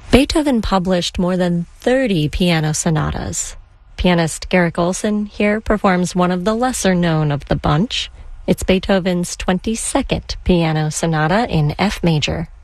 Beethoven published more than 30 piano sonatas. Pianist Garrick Olson here performs one of the lesser known of the bunch. It's Beethoven's 22nd piano sonata in F major.